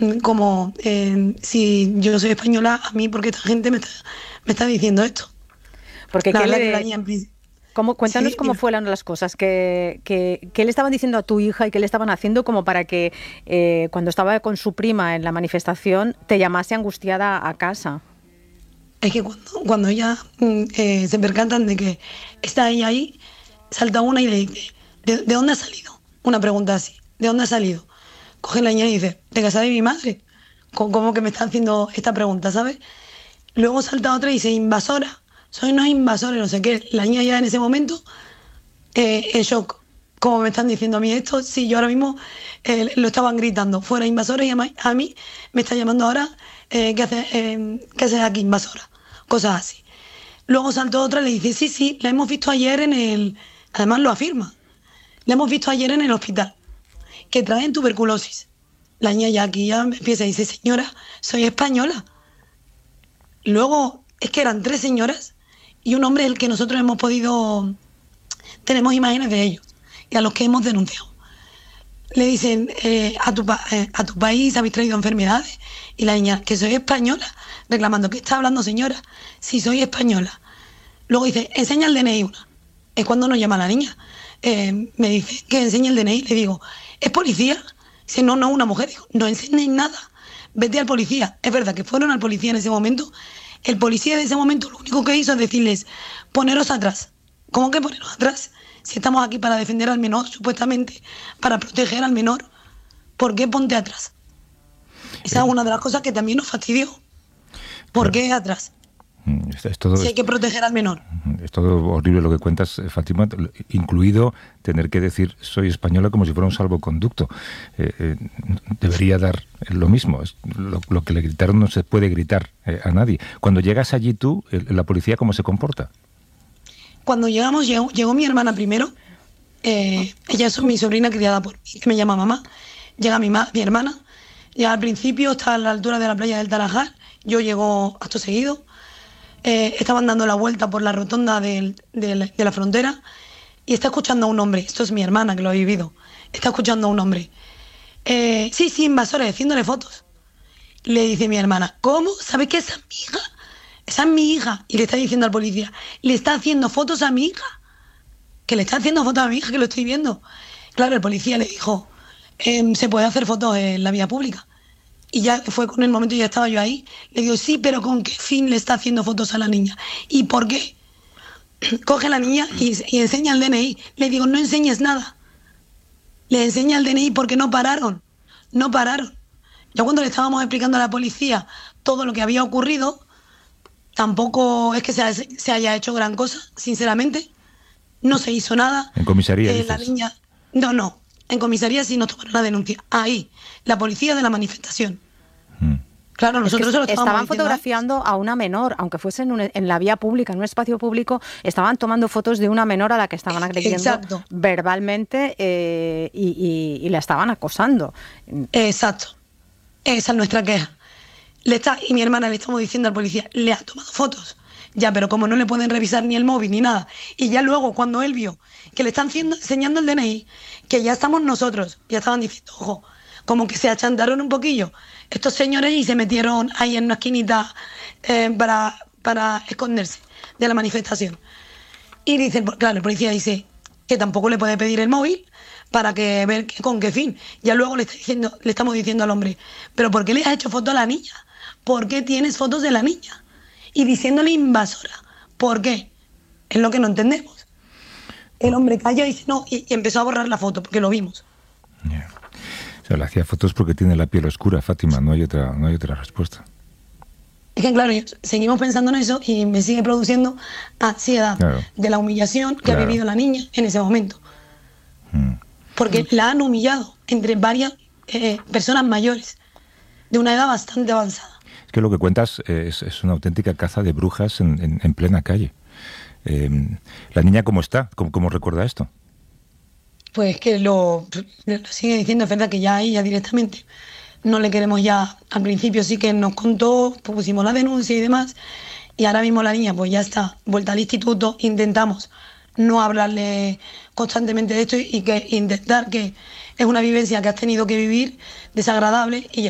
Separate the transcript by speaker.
Speaker 1: como si yo soy española, a mí, porque esta gente me está diciendo esto.
Speaker 2: Porque
Speaker 1: La
Speaker 2: ¿qué
Speaker 1: verdad que la
Speaker 2: le,
Speaker 1: niña en principio...
Speaker 2: cuéntanos
Speaker 1: Sí,
Speaker 2: cómo
Speaker 1: dime.
Speaker 2: fueron las cosas, qué le estaban diciendo a tu hija y qué le estaban haciendo como para que cuando estaba con su prima en la manifestación te llamase angustiada a casa.
Speaker 1: Es que cuando ella se percatan de que está ella ahí, salta una y le dice, ¿de dónde ha salido? Una pregunta así, ¿de dónde ha salido? Coge la niña y dice, ¿de casa de mi madre? Como que me está haciendo esta pregunta, ¿sabes? Luego salta otra y dice, invasora, soy no invasora, no sé qué. La niña ya en ese momento, en shock. Como me están diciendo a mí esto, sí, yo ahora mismo lo estaban gritando, fuera invasora, y a mí me está llamando ahora, qué haces aquí, invasora? Cosas así. Luego saltó otra y le dice, sí, sí, la hemos visto ayer además lo afirma, la hemos visto ayer en el hospital, que traen tuberculosis. La niña ya aquí ya empieza y dice, señora, soy española. Luego es que eran tres señoras y un hombre el que nosotros tenemos imágenes de ellos y a los que hemos denunciado. Le dicen, a tu país habéis traído enfermedades. Y la niña, que soy española, reclamando, ¿qué está hablando, señora? Si soy española. Luego dice, enseña el DNI una. Es cuando nos llama la niña. Me dice que enseñe el DNI. Le digo, ¿es policía? Dice, no, no, una mujer. Digo, no enseñéis nada. Vete al policía. Es verdad que fueron al policía en ese momento. El policía de ese momento lo único que hizo es decirles, poneros atrás. ¿Cómo que poneros atrás? Si estamos aquí para defender al menor, supuestamente, para proteger al menor, ¿por qué ponte atrás? Esa es
Speaker 3: Eh,
Speaker 1: una de las cosas que también nos fastidió. ¿Por
Speaker 3: claro.
Speaker 1: qué atrás?
Speaker 3: Es todo,
Speaker 1: Si hay que proteger al menor.
Speaker 3: es todo horrible lo que cuentas, Fátima, incluido tener que decir soy española como si fuera un salvoconducto. Debería dar lo mismo. Lo que le gritaron no se puede gritar a nadie. Cuando llegas allí tú, la policía, ¿cómo se comporta?
Speaker 1: Cuando llegó mi hermana primero. Ella es mi sobrina criada por mí, que me llama mamá. Llega mi hermana. Ya al principio está a la altura de la playa del Tarajal. Yo llego acto seguido. Estaban dando la vuelta por la rotonda de la frontera y está escuchando a un hombre. Esto es mi hermana que lo ha vivido. Está escuchando a un hombre. Sí, sí, invasores, haciéndole fotos. Le dice mi hermana, ¿cómo? ¿Sabe que esa es mi hija? Esa es mi hija. Y le está diciendo al policía, le está haciendo fotos a mi hija. Que le está haciendo fotos a mi hija, que lo estoy viendo. Claro, el policía le dijo, se puede hacer fotos en la vía pública. Y ya fue con el momento, ya estaba yo ahí. Le digo, sí, pero ¿con qué fin le está haciendo fotos a la niña? ¿Y por qué? Coge a la niña y enseña el DNI. Le digo, no enseñes nada. Le enseña el DNI porque no pararon. No pararon. Ya cuando le estábamos explicando a la policía todo lo que había ocurrido, tampoco es que se haya hecho gran cosa, sinceramente. No se hizo nada.
Speaker 3: En comisaría,
Speaker 1: La
Speaker 3: dices.
Speaker 1: niña... No, no. En comisaría sí nos tomaron la denuncia. Ahí. La policía de la manifestación.
Speaker 3: Mm.
Speaker 1: Claro,
Speaker 2: Es que
Speaker 1: nosotros se lo estábamos
Speaker 2: estaban
Speaker 1: diciendo a ellos.
Speaker 2: fotografiando a una menor, aunque fuese en la vía pública, en un espacio público, estaban tomando fotos de una menor a la que estaban agrediendo
Speaker 1: Exacto.
Speaker 2: verbalmente y la estaban acosando.
Speaker 1: Exacto. Esa es nuestra queja. Y mi hermana le estamos diciendo al policía, le ha tomado fotos. Ya, pero como no le pueden revisar ni el móvil ni nada. Y ya luego, cuando él vio que le están enseñando el DNI, que ya estamos nosotros, ya estaban diciendo, ojo, como que se achantaron un poquillo estos señores y se metieron ahí en una esquinita para esconderse de la manifestación. Y dice, claro, el policía dice que tampoco le puede pedir el móvil para que ver con qué fin. Ya luego le estamos diciendo al hombre, pero ¿por qué le has hecho foto a la niña? ¿Por qué tienes fotos de la niña? Y diciéndole invasora. ¿Por qué? Es lo que no entendemos. El hombre cayó y dice no, y empezó a borrar la foto porque lo vimos.
Speaker 3: Yeah. O sea, le hacía fotos porque tiene la piel oscura, Fátima, no hay otra respuesta.
Speaker 1: Es que claro, seguimos pensando en eso y me sigue produciendo ansiedad de la humillación que ha vivido la niña en ese momento. Porque la han humillado entre varias personas mayores de una edad bastante avanzada.
Speaker 3: Es que lo que cuentas es una auténtica caza de brujas en plena calle. ¿La niña cómo está? ¿Cómo recuerda esto?
Speaker 1: Pues que lo sigue diciendo, es verdad que ya ahí ya directamente no le queremos ya. Al principio sí que nos contó, pues pusimos la denuncia y demás, y ahora mismo la niña pues ya está vuelta al instituto. Intentamos no hablarle constantemente de esto y que intentar que es una vivencia que has tenido que vivir desagradable y ya